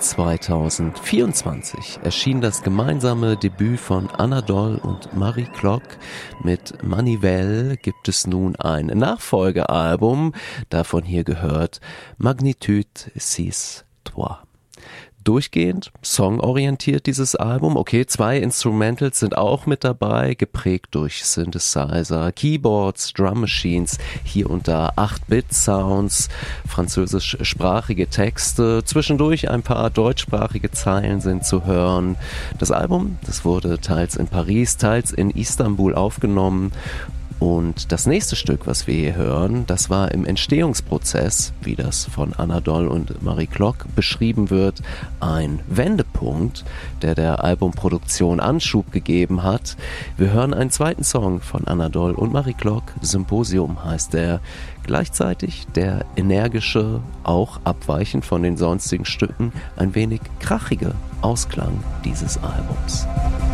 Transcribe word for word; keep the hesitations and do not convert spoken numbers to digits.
zweitausendvierundzwanzig erschien das gemeinsame Debüt von Anadol und Marie Klock. Mit Manivelle gibt es nun ein Nachfolgealbum, davon hier gehört Magnitude six trois. Durchgehend songorientiert dieses Album. Okay, zwei Instrumentals sind auch mit dabei, geprägt durch Synthesizer, Keyboards, Drum Machines, hier und da acht-Bit-Sounds, französischsprachige Texte, zwischendurch ein paar deutschsprachige Zeilen sind zu hören. Das Album, das wurde teils in Paris, teils in Istanbul aufgenommen. Und das nächste Stück, was wir hier hören, das war im Entstehungsprozess, wie das von Anadol und Marie Klock beschrieben wird, ein Wendepunkt, der der Albumproduktion Anschub gegeben hat. Wir hören einen zweiten Song von Anadol und Marie Klock, Symposium heißt der, gleichzeitig der energische, auch abweichend von den sonstigen Stücken, ein wenig krachige Ausklang dieses Albums.